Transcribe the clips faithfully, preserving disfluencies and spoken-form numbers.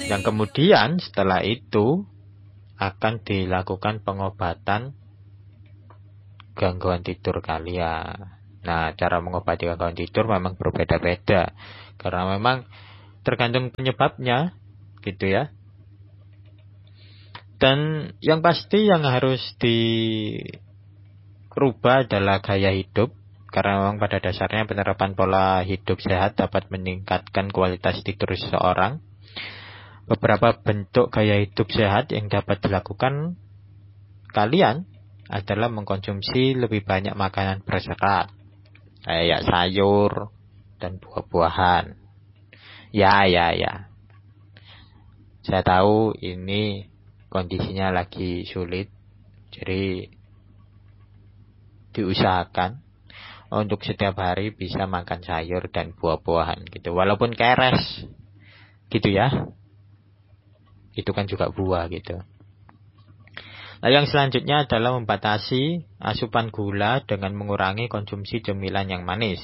Yang kemudian setelah itu akan dilakukan pengobatan gangguan tidur kalian. Nah, cara mengobati gangguan tidur memang berbeda-beda karena memang tergantung penyebabnya, gitu ya. Dan yang pasti yang harus dirubah adalah gaya hidup, karena memang pada dasarnya penerapan pola hidup sehat dapat meningkatkan kualitas tidur seseorang. Beberapa bentuk gaya hidup sehat yang dapat dilakukan kalian adalah mengkonsumsi lebih banyak makanan berserat, kayak sayur dan buah-buahan. Ya, ya, ya. Saya tahu ini kondisinya lagi sulit, jadi diusahakan untuk setiap hari bisa makan sayur dan buah-buahan gitu, walaupun keres gitu ya, itu kan juga buah gitu. Nah, yang selanjutnya adalah membatasi asupan gula dengan mengurangi konsumsi cemilan yang manis.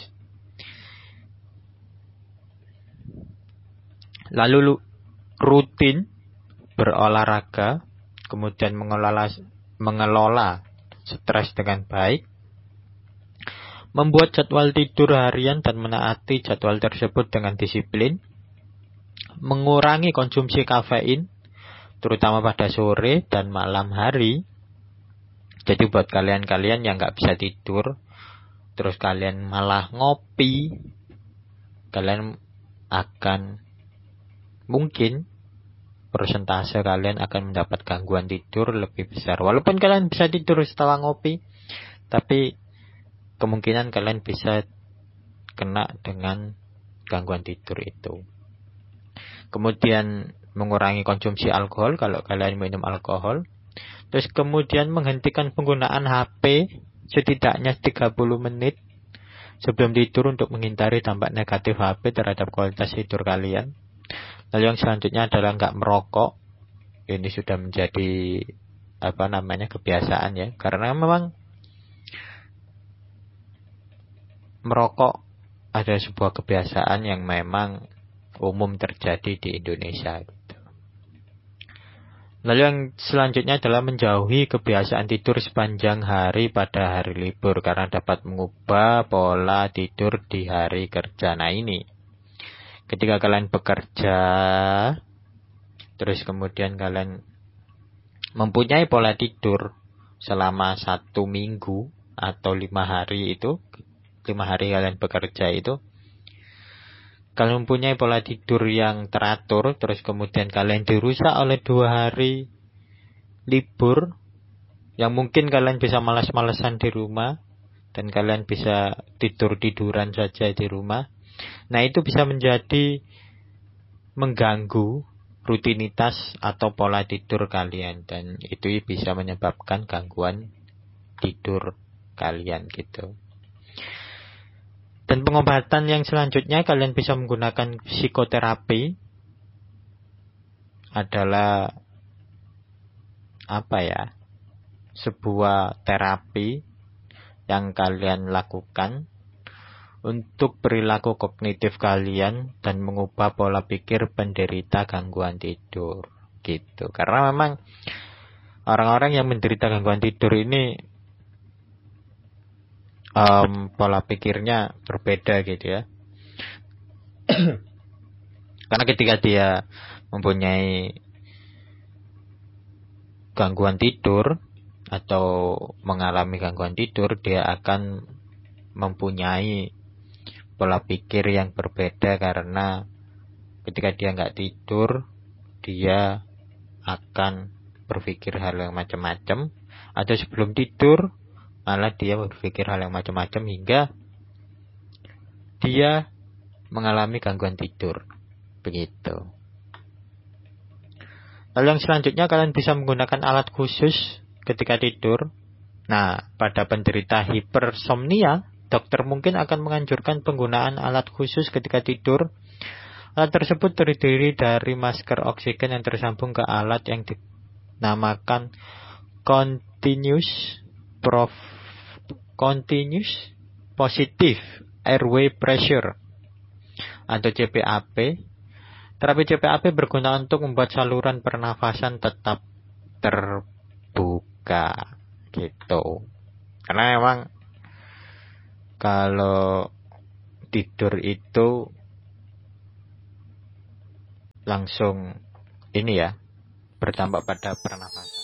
Lalu rutin berolahraga, kemudian mengelola mengelola stres dengan baik, membuat jadwal tidur harian dan menaati jadwal tersebut dengan disiplin, mengurangi konsumsi kafein, terutama pada sore dan malam hari. Jadi buat kalian-kalian yang gak bisa tidur, terus kalian malah ngopi, kalian akan mungkin persentase kalian akan mendapat gangguan tidur lebih besar. Walaupun kalian bisa tidur setelah ngopi, tapi kemungkinan kalian bisa kena dengan gangguan tidur itu. Kemudian mengurangi konsumsi alkohol kalau kalian minum alkohol. Terus kemudian menghentikan penggunaan H P setidaknya tiga puluh menit sebelum tidur untuk menghindari dampak negatif H P terhadap kualitas tidur kalian. Lalu yang selanjutnya adalah nggak merokok. Ini sudah menjadi apa namanya kebiasaan ya, karena memang merokok ada sebuah kebiasaan yang memang umum terjadi di Indonesia gitu. Lalu yang selanjutnya adalah menjauhi kebiasaan tidur sepanjang hari pada hari libur, karena dapat mengubah pola tidur di hari kerja. Nah ini, ketika kalian bekerja, terus kemudian kalian mempunyai pola tidur selama satu minggu atau lima hari itu, lima hari kalian bekerja itu, kalian mempunyai pola tidur yang teratur, terus kemudian kalian dirusak oleh dua hari libur, yang mungkin kalian bisa malas-malasan di rumah, dan kalian bisa tidur-tiduran saja di rumah. Nah itu bisa menjadi mengganggu rutinitas atau pola tidur kalian, dan itu bisa menyebabkan gangguan tidur kalian gitu. Dan pengobatan yang selanjutnya kalian bisa menggunakan psikoterapi, adalah apa ya, sebuah terapi yang kalian lakukan untuk perilaku kognitif kalian dan mengubah pola pikir penderita gangguan tidur gitu. Karena memang orang-orang yang menderita gangguan tidur ini um, pola pikirnya berbeda gitu ya. Karena ketika dia mempunyai gangguan tidur atau mengalami gangguan tidur, dia akan mempunyai pola pikir yang berbeda, karena ketika dia nggak tidur, dia akan berpikir hal yang macam-macam, atau sebelum tidur malah dia berpikir hal yang macam-macam hingga dia mengalami gangguan tidur begitu. Lalu yang selanjutnya, kalian bisa menggunakan alat khusus ketika tidur. Nah, pada penderita hipersomnia, dokter mungkin akan menganjurkan penggunaan alat khusus ketika tidur. Alat tersebut terdiri dari masker oksigen yang tersambung ke alat yang dinamakan Continuous Prof, Continuous Positive Airway Pressure atau C P A P. Terapi C P A P berguna untuk membuat saluran pernafasan tetap terbuka gitu. Karena memang kalau tidur itu langsung ini ya, berdampak pada pernafasan.